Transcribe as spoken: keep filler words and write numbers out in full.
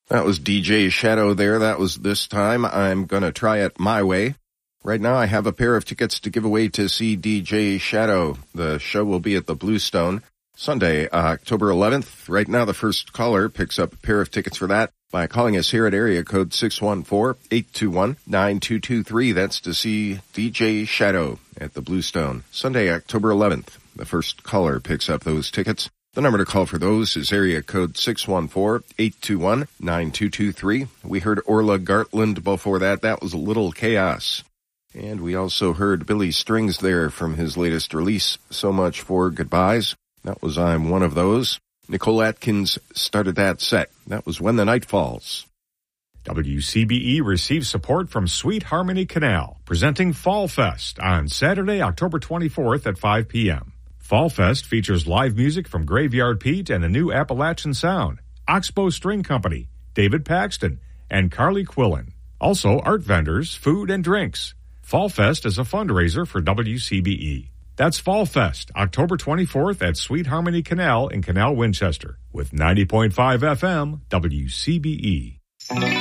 That was D J Shadow there. That was This Time I'm Gonna Try It My Way. Right now I have a pair of tickets to give away to see D J Shadow. The show will be at the Bluestone Sunday, uh, October eleventh. Right now the first caller picks up a pair of tickets for that by calling us here at area code six one four, eight two one, nine two two three. That's to see D J Shadow at the Bluestone Sunday, October eleventh. The first caller picks up those tickets. The number to call for those is area code six one four, eight two one, nine two two three. We heard Orla Gartland before that. That was Little Chaos. And we also heard Billy Strings there from his latest release, So Much for Goodbyes. That was I'm One of Those. Nicole Atkins started that set. That was When the Night Falls. W C B E receives support from Sweet Harmony Canal, presenting Fall Fest on Saturday, October twenty-fourth at five p.m. Fall Fest features live music from Graveyard Pete and the New Appalachian Sound, Oxbow String Company, David Paxton, and Carly Quillen. Also, art vendors, food, and drinks. Fall Fest is a fundraiser for W C B E. That's Fall Fest, October twenty-fourth at Sweet Harmony Canal in Canal, Winchester, with ninety point five F M W C B E.